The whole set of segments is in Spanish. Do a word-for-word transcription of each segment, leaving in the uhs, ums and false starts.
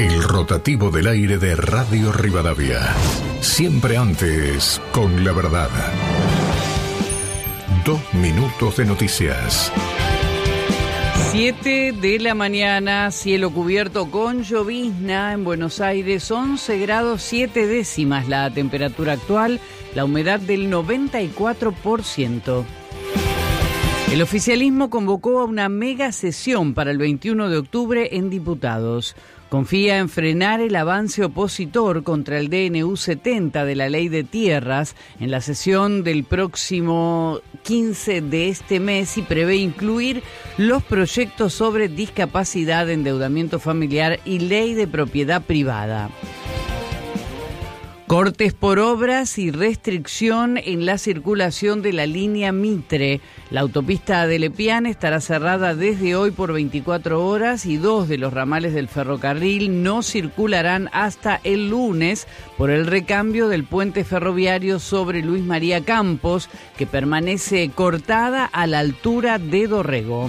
El rotativo del aire de Radio Rivadavia. Siempre antes, con la verdad. Dos minutos de noticias. Siete de la mañana, cielo cubierto con llovizna en Buenos Aires, once grados siete décimas la temperatura actual, la humedad del noventa y cuatro por ciento. El oficialismo convocó a una mega sesión para el veintiuno de octubre en Diputados. Confía en frenar el avance opositor contra el D N U setenta de la Ley de Tierras en la sesión del próximo quince de este mes y prevé incluir los proyectos sobre discapacidad, endeudamiento familiar y ley de propiedad privada. Cortes por obras y restricción en la circulación de la línea Mitre. La autopista de Lepiane estará cerrada desde hoy por veinticuatro horas y dos de los ramales del ferrocarril no circularán hasta el lunes por el recambio del puente ferroviario sobre Luis María Campos, que permanece cortada a la altura de Dorrego.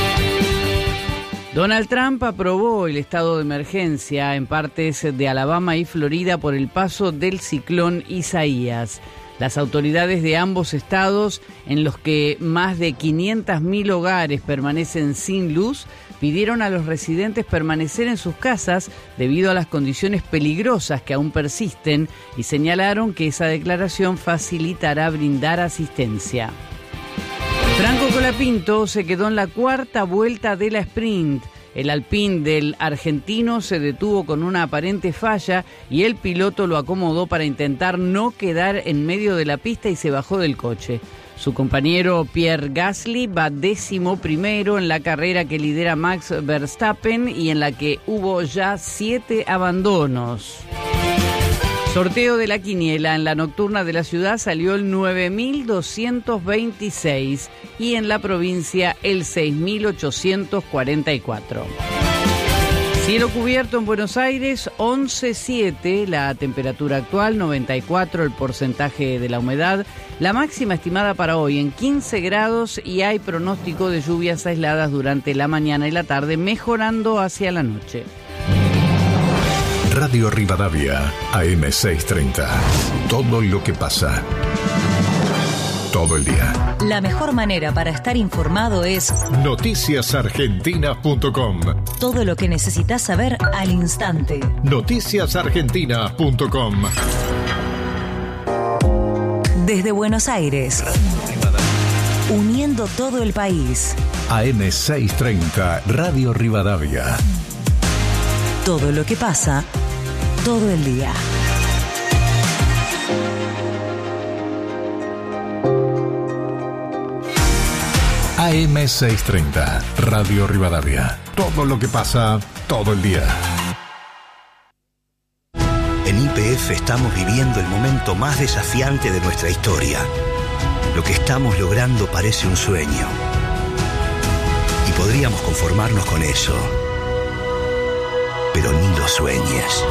Donald Trump aprobó el estado de emergencia en partes de Alabama y Florida por el paso del ciclón Isaías. Las autoridades de ambos estados, en los que más de quinientos mil hogares permanecen sin luz, pidieron a los residentes permanecer en sus casas debido a las condiciones peligrosas que aún persisten y señalaron que esa declaración facilitará brindar asistencia. Franco Colapinto se quedó en la cuarta vuelta de la sprint. El Alpine del argentino se detuvo con una aparente falla y el piloto lo acomodó para intentar no quedar en medio de la pista y se bajó del coche. Su compañero Pierre Gasly va décimo primero en la carrera que lidera Max Verstappen y en la que hubo ya siete abandonos. Sorteo de la quiniela. En la nocturna de la ciudad salió el nueve mil doscientos veintiséis y en la provincia el seis mil ochocientos cuarenta y cuatro. Cielo cubierto en Buenos Aires, once coma siete la temperatura actual, noventa y cuatro el porcentaje de la humedad. La máxima estimada para hoy en quince grados y hay pronóstico de lluvias aisladas durante la mañana y la tarde, mejorando hacia la noche. Radio Rivadavia, A M seiscientos treinta. Todo lo que pasa. Todo el día. La mejor manera para estar informado es noticias argentinas punto com. Todo lo que necesitas saber al instante. noticias argentinas punto com. Desde Buenos Aires. Uniendo todo el país. A M seiscientos treinta, Radio Rivadavia. Todo lo que pasa, todo el día. A M seiscientos treinta, Radio Rivadavia. Todo lo que pasa, todo el día. En Y P F estamos viviendo el momento más desafiante de nuestra historia. Lo que estamos logrando parece un sueño. Y podríamos conformarnos con eso. Pero ni lo sueñes.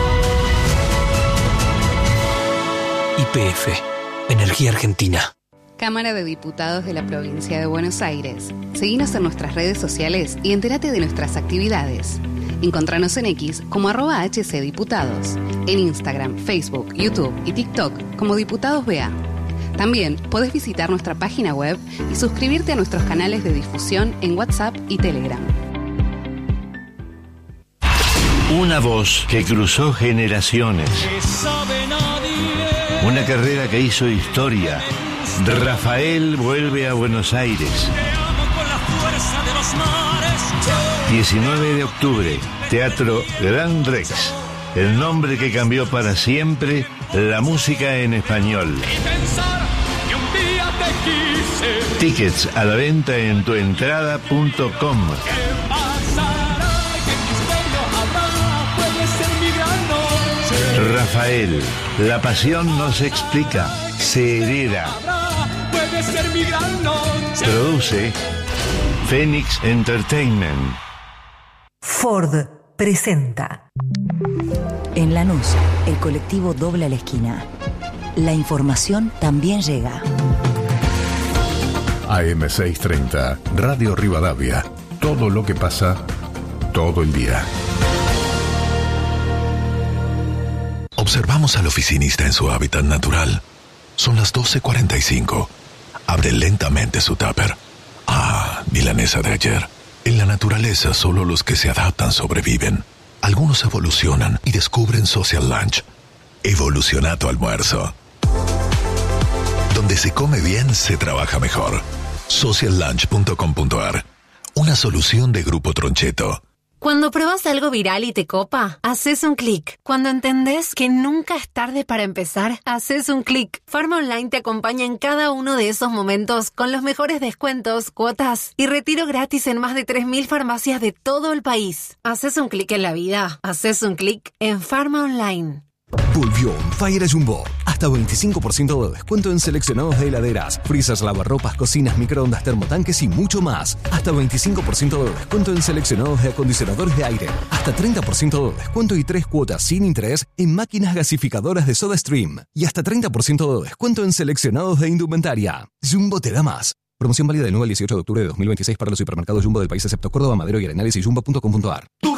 Y P F, Energía Argentina. Cámara de Diputados de la Provincia de Buenos Aires. Seguinos en nuestras redes sociales y entérate de nuestras actividades. Encontranos en X como arroba H C Diputados, en Instagram, Facebook, YouTube y TikTok como Diputados B A. También podés visitar nuestra página web y suscribirte a nuestros canales de difusión en WhatsApp y Telegram. Una voz que cruzó generaciones. Una carrera que hizo historia. Rafael vuelve a Buenos Aires. diecinueve de octubre, Teatro Gran Rex. El nombre que cambió para siempre la música en español. Tickets a la venta en tuentrada punto com. Rafael, la pasión no se explica, se hereda. Produce Phoenix Entertainment. Ford presenta. En Lanús, el colectivo dobla la esquina. La información también llega. A M seiscientos treinta, Radio Rivadavia. Todo lo que pasa, todo el día. Observamos al oficinista en su hábitat natural. Son las doce cuarenta y cinco. Abre lentamente su tupper. Ah, milanesa de ayer. En la naturaleza solo los que se adaptan sobreviven. Algunos evolucionan y descubren Social Lunch. Evoluciona tu almuerzo. Donde se come bien, se trabaja mejor. social lunch punto com punto a r. Una solución de Grupo Troncheto. Cuando pruebas algo viral y te copa, haces un clic. Cuando entendés que nunca es tarde para empezar, haces un clic. Pharma Online te acompaña en cada uno de esos momentos con los mejores descuentos, cuotas y retiro gratis en más de tres mil farmacias de todo el país. Haces un clic en la vida, haces un clic en Pharma Online. Volvió on fire Jumbo. Hasta veinticinco por ciento de descuento en seleccionados de heladeras, freezers, lavarropas, cocinas, microondas, termotanques y mucho más. Hasta veinticinco por ciento de descuento en seleccionados de acondicionadores de aire. Hasta treinta por ciento de descuento y tres cuotas sin interés en máquinas gasificadoras de SodaStream. Y hasta treinta por ciento de descuento en seleccionados de indumentaria. Jumbo te da más. Promoción válida del nueve al dieciocho de octubre de dos mil veintiséis para los supermercados Jumbo del país excepto Córdoba, Madero y Arenales y jumbo punto com punto a r.